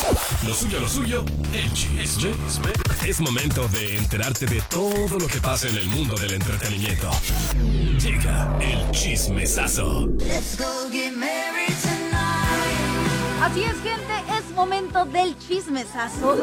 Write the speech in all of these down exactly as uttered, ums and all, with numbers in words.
Lo suyo, lo suyo, el chisme. Es momento de enterarte de todo lo que pasa en el mundo del entretenimiento. Llega el chismesazo. Let's go get married tonight. Así es, gente, es momento del chismesazo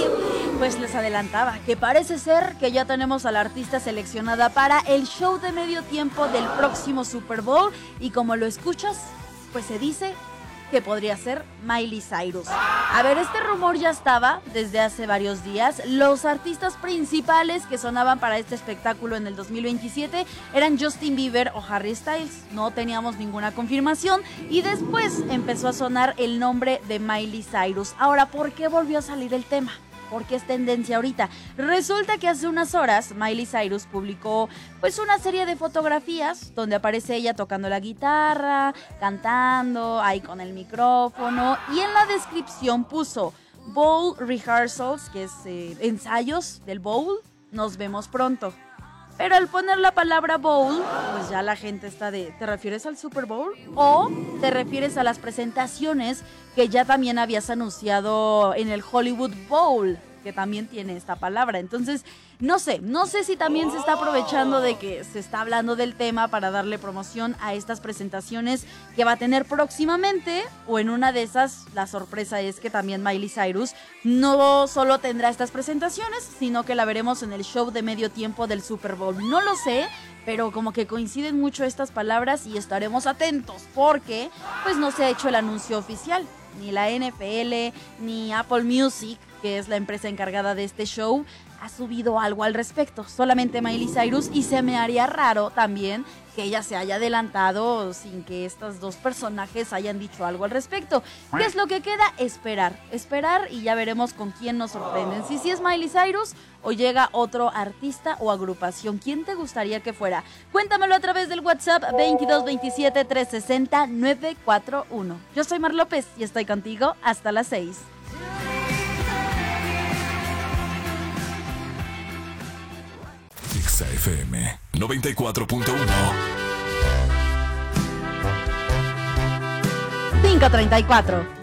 y pues les adelantaba que parece ser que ya tenemos a la artista seleccionada para el show de medio tiempo del próximo Super Bowl y como lo escuchas, pues se dice que podría ser Miley Cyrus. A ver, este rumor ya estaba desde hace varios días. Los artistas principales que sonaban para este espectáculo en el dos mil veintisiete eran Justin Bieber o Harry Styles. No teníamos ninguna confirmación y después empezó a sonar el nombre de Miley Cyrus. Ahora, ¿por qué volvió a salir el tema? Porque es tendencia ahorita. Resulta que hace unas horas Miley Cyrus publicó pues una serie de fotografías donde aparece ella tocando la guitarra, cantando, ahí con el micrófono y en la descripción puso Bowl Rehearsals, que es eh, ensayos del bowl, nos vemos pronto. Pero al poner la palabra bowl, pues ya la gente está de, ¿te refieres al Super Bowl? ¿O te refieres a las presentaciones que ya también habías anunciado en el Hollywood Bowl? Que también tiene esta palabra. Entonces, no sé, no sé si también se está aprovechando de que se está hablando del tema para darle promoción a estas presentaciones que va a tener próximamente, o en una de esas, la sorpresa es que también Miley Cyrus no solo tendrá estas presentaciones, sino que la veremos en el show de medio tiempo del Super Bowl. No lo sé, pero como que coinciden mucho estas palabras y estaremos atentos porque pues no se ha hecho el anuncio oficial. Ni la N F L, ni Apple Music, que es la empresa encargada de este show, ha subido algo al respecto. Solamente Miley Cyrus, y se me haría raro también que ella se haya adelantado sin que estos dos personajes hayan dicho algo al respecto. ¿Qué es lo que queda? Esperar, esperar y ya veremos con quién nos sorprenden. Si sí es Miley Cyrus o llega otro artista o agrupación. ¿Quién te gustaría que fuera? Cuéntamelo a través del WhatsApp veintidós veintisiete trescientos sesenta novecientos cuarenta y uno. Yo soy Mar López y estoy contigo hasta las seis. X F M noventa y cuatro punto uno. cinco treinta y cuatro.